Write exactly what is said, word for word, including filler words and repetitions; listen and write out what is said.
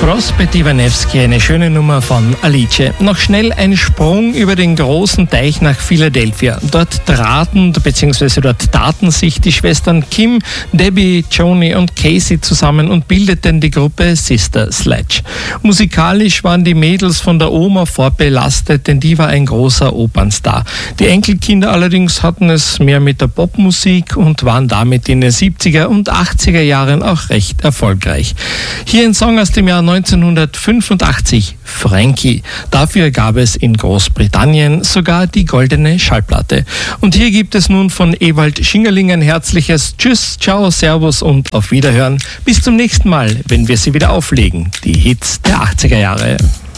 Prospet Iwanewski, eine schöne Nummer von Alice. Noch schnell ein Sprung über den großen Teich nach Philadelphia. Dort traten bzw. dort taten sich die Schwestern Kim, Debbie, Joni und Casey zusammen und bildeten die Gruppe Sister Sledge. Musikalisch waren die Mädels von der Oma vorbelastet, denn die war ein großer Opernstar. Die Enkelkinder allerdings hatten es mehr mit der Popmusik und waren damit in den siebziger und achtziger Jahren auch recht erfolgreich. Hier ein Song aus dem Jahr neunzehnhundertfünfundachtzig, Frankie. Dafür gab es in Großbritannien sogar die goldene Schallplatte. Und hier gibt es nun von Ewald Schingerling ein herzliches Tschüss, Ciao, Servus und auf Wiederhören. Bis zum nächsten Mal, wenn wir sie wieder auflegen. Die Hits der achtziger Jahre.